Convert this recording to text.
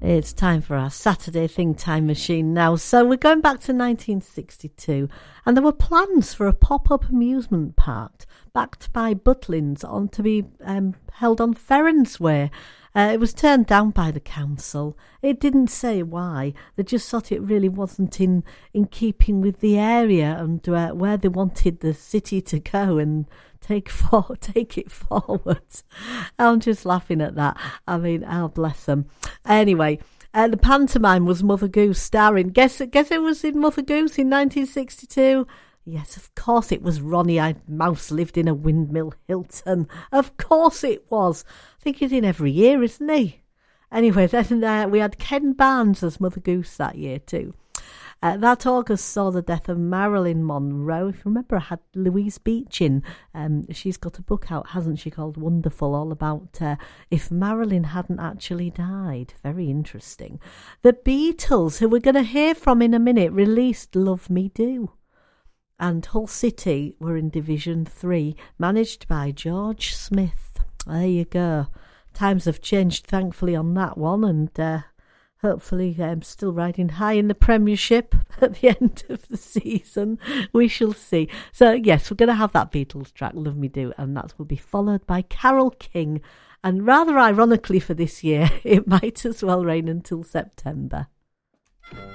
It's time for our Saturday Think Time Machine now. So we're going back to 1962, and there were plans for a pop-up amusement park backed by Butlins to be held on Ferrens Way. It was turned down by the council. It didn't say why. They just thought it really wasn't in keeping with the area and where they wanted the city to go and take it forward. I'm just laughing at that. I mean, oh, bless them. Anyway, the pantomime was Mother Goose starring. Guess it was in Mother Goose in 1962? Yes, of course it was. Ronnie-eyed mouse lived in a windmill, Hilton. Of course it was. I think he's in every year, isn't he? Anyway, then we had Ken Barnes as Mother Goose that year too. That August saw the death of Marilyn Monroe. If you remember, I had Louise Beach in. She's got a book out, hasn't she, called Wonderful, all about if Marilyn hadn't actually died. Very interesting. The Beatles, who we're going to hear from in a minute, released Love Me Do. And Hull City were in Division 3, managed by George Smith. There you go. Times have changed, thankfully, on that one, and hopefully still riding high in the Premiership at the end of the season. We shall see. So, yes, we're going to have that Beatles track, Love Me Do, and that will be followed by Carole King. And rather ironically for this year, It Might As Well Rain Until September.